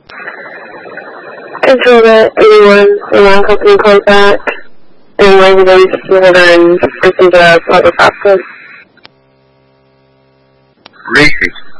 Until that anyone in one company calls back and residents will then receive a further process. Repeat.